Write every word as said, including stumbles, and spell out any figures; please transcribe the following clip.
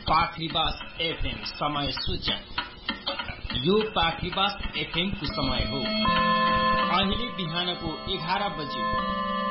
पाखरीबास FM समय सूचन। यो पाखरीबास FM को समय हो। अहिले बिहानको एघार बजे